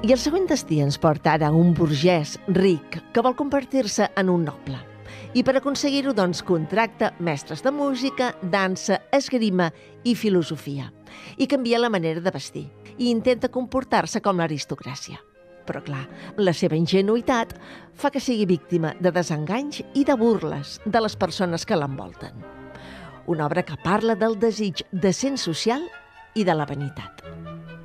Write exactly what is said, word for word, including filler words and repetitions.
I el següent destí ens porta ara a un burgès ric que vol convertir-se en un noble. I per aconseguir-ho, doncs, contracta mestres de música, dansa, esgrima i filosofia. I canvia la manera de vestir i intenta comportar-se com l'aristocràcia. Però, clar, la seva ingenuïtat fa que sigui víctima de desenganys i de burles de les persones que l'envolten. Una obra que parla del desig d'ascens social i de la vanitat.